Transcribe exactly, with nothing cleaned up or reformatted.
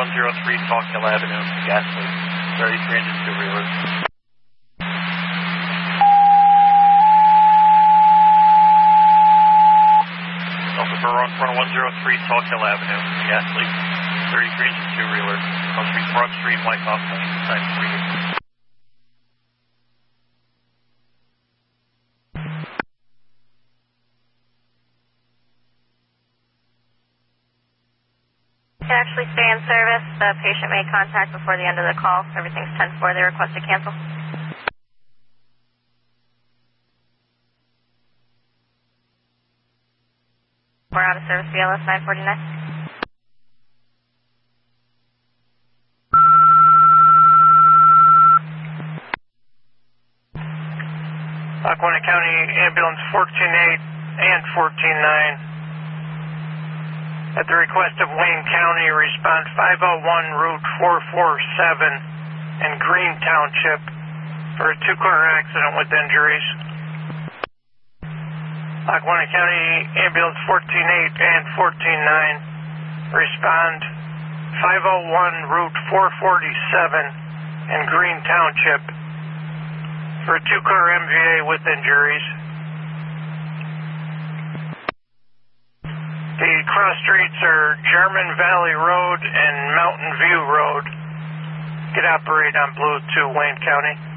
one zero three Talkhill Avenue, gas leak, thirty-three engine two-wheeler. Delta for run one zero three Talkhill Avenue, gas leak, thirty-three engine two-wheeler, across Broad Street, Wyckoff Lane, time three. Can actually stay in service. The patient made contact before the end of the call. Everything's ten four. They request to cancel. We're out of service, B L S nine forty-nine. Lackawanna County Ambulance fourteen eight and fourteen nine. At the request of Wayne County, respond five oh one Route four forty-seven in Green Township for a two-car accident with injuries. Lackawanna County Ambulance fourteen eight and fourteen nine, respond five oh one Route four forty-seven in Green Township for a two-car M V A with injuries. The cross streets are German Valley Road and Mountain View Road. Could operate on Blue to Wayne County.